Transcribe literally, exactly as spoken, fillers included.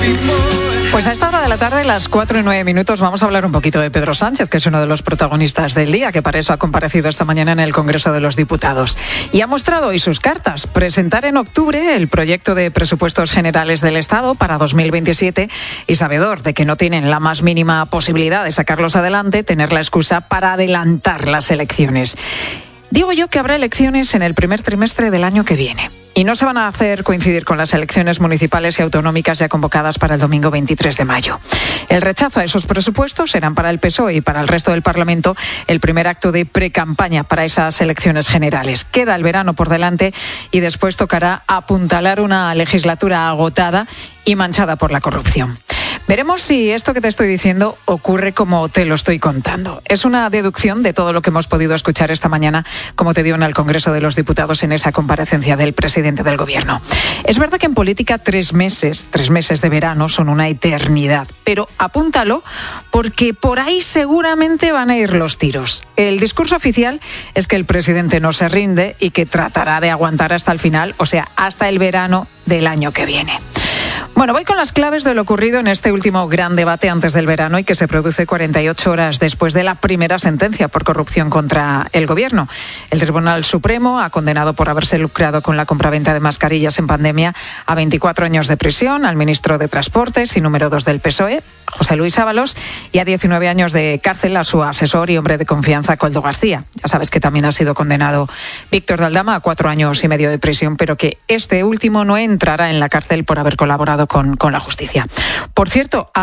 Pues a esta hora de la tarde, las cuatro y nueve minutos, vamos a hablar un poquito de Pedro Sánchez, que es uno de los protagonistas del día, que para eso ha comparecido esta mañana en el Congreso de los Diputados. Y ha mostrado hoy sus cartas. Presentar en octubre el proyecto de presupuestos generales del Estado para dos mil veintisiete y, sabedor de que no tienen la más mínima posibilidad de sacarlos adelante, tener la excusa para adelantar las elecciones. Digo yo que habrá elecciones en el primer trimestre del año que viene. Y no se van a hacer coincidir con las elecciones municipales y autonómicas ya convocadas para el domingo veintitrés de mayo. El rechazo a esos presupuestos serán para el P S O E y para el resto del Parlamento el primer acto de precampaña para esas elecciones generales. Queda el verano por delante y después tocará apuntalar una legislatura agotada y manchada por la corrupción. Veremos si esto que te estoy diciendo ocurre como te lo estoy contando. Es una deducción de todo lo que hemos podido escuchar esta mañana, como te digo, en el Congreso de los Diputados en esa comparecencia del presidente del Gobierno. Es verdad que en política tres meses, tres meses de verano son una eternidad, pero apúntalo porque por ahí seguramente van a ir los tiros. El discurso oficial es que el presidente no se rinde y que tratará de aguantar hasta el final, o sea, hasta el verano del año que viene. Bueno, voy con las claves de lo ocurrido en este último gran debate antes del verano y que se produce cuarenta y ocho horas después de la primera sentencia por corrupción contra el Gobierno. El Tribunal Supremo ha condenado por haberse lucrado con la compraventa de mascarillas en pandemia a veinticuatro años de prisión al ministro de Transportes y número dos del P S O E, José Luis Ábalos, y a diecinueve años de cárcel a su asesor y hombre de confianza, Koldo García. Ya sabes que también ha sido condenado Víctor de Aldama a cuatro años y medio de prisión, pero que este último no entrará en la cárcel por haber colaborado con, con la justicia. Por cierto,